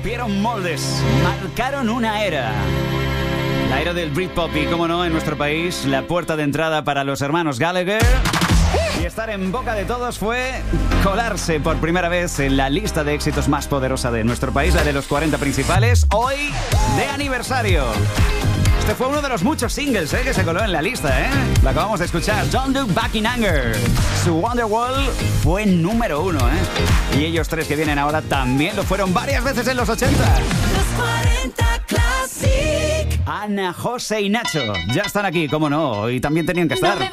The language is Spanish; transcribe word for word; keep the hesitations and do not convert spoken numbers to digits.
rompieron moldes, marcaron una era. La era del Britpop y, como no, en nuestro país, la puerta de entrada para los hermanos Gallagher. Y estar en boca de todos fue colarse por primera vez en la lista de éxitos más poderosa de nuestro país, la de los cuarenta principales, hoy de aniversario. Este fue uno de los muchos singles ¿eh? que se coló en la lista, ¿eh? Lo acabamos de escuchar, Don't Look Back in Anger. Su Wonderwall fue número uno, ¿eh? Y ellos tres que vienen ahora también lo fueron varias veces en los ochenta. Los cuarenta Classic. Ana, José y Nacho ya están aquí, cómo no, y también tenían que estar. No me